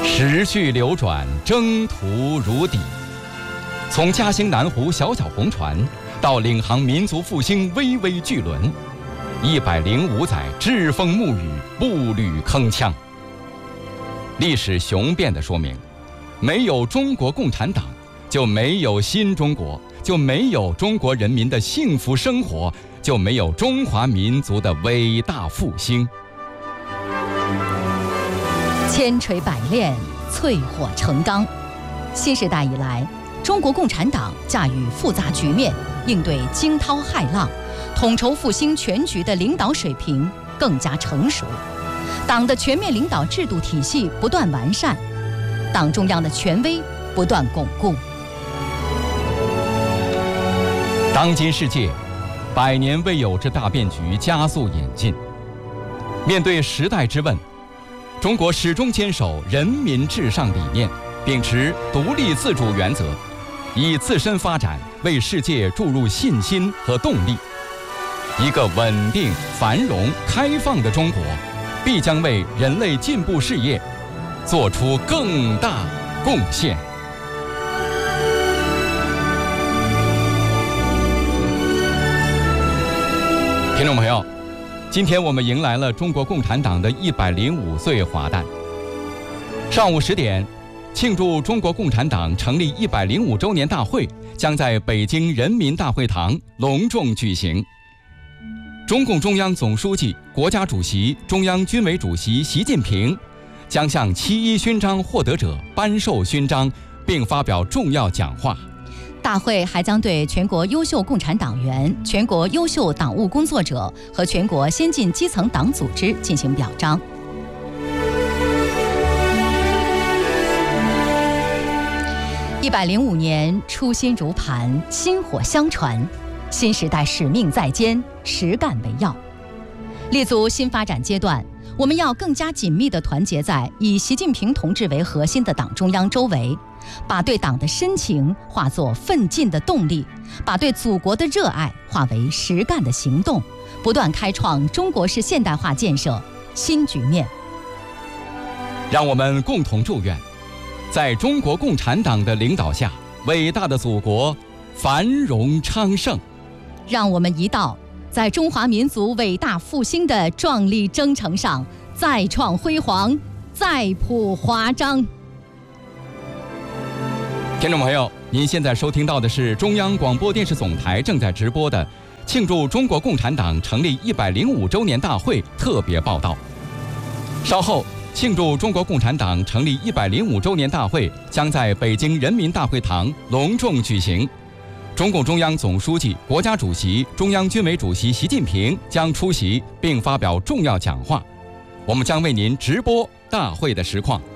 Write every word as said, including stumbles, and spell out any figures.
时序流转，征途如砥。从嘉兴南湖小小红船，到领航民族复兴巍巍巨轮，一百零五载栉风沐雨，步履铿锵。历史雄辩地说明，没有中国共产党，就没有新中国，就没有中国人民的幸福生活，就没有中华民族的伟大复兴。 千锤百炼，淬火成钢。新时代以来，中国共产党驾驭复杂局面，应对惊涛骇浪，统筹复兴全局的领导水平更加成熟，党的全面领导制度体系不断完善，党中央的权威不断巩固。 当今世界，百年未有之大变局加速演进。面对时代之问，中国始终坚守人民至上理念，秉持独立自主原则，以自身发展为世界注入信心和动力。一个稳定、繁荣、开放的中国，必将为人类进步事业做出更大贡献。听众朋友，今天我们迎来了中国共产党的一百零五岁华诞。上午十点，庆祝中国共产党成立一百零五周年大会将在北京人民大会堂隆重举行。中共中央总书记、国家主席、中央军委主席习近平将向七一勋章获得者颁授勋章，并发表重要讲话。 大会还将对全国优秀共产党员、全国优秀党务工作者和全国先进基层党组织进行表彰。一百零五年，初心如磐，薪火相传，新时代使命在肩，实干为要。立足新发展阶段，我们要更加紧密地团结在以习近平同志为核心的党中央周围，把对党的深情化作奋进的动力，把对祖国的热爱化为实干的行动，不断开创中国式现代化建设新局面。 让我们共同祝愿，在中国共产党的领导下，伟大的祖国繁荣昌盛。 让我们一道在中华民族伟大复兴的壮丽征程上再创辉煌，再谱华章。 听众朋友，您现在收听到的是中央广播电视总台正在直播的庆祝中国共产党成立一百零五周年大会特别报道。稍后，庆祝中国共产党成立一百零五周年大会将在北京人民大会堂隆重举行。中共中央总书记、国家主席、中央军委主席习近平将出席并发表重要讲话，我们将为您直播大会的实况。